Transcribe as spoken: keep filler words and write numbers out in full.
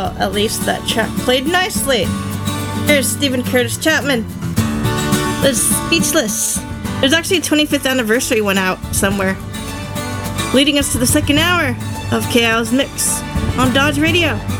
Well, at least that track played nicely. Here's Stephen Curtis Chapman. The Speechless. There's actually a twenty-fifth anniversary one out somewhere. Leading us to the second hour of K L's Mix on Dodge Radio.